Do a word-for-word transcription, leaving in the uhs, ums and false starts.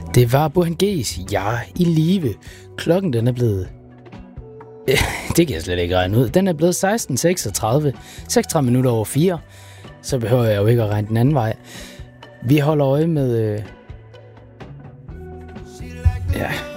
Det var Burhan-G's Jeg i live. Klokken den er blevet... Det kan jeg slet ikke regne ud. Den er blevet seksten seksogtredive. seksogtredive minutter over fire. Så behøver jeg jo ikke at regne den anden vej. Vi holder øje med... Øh... Ja...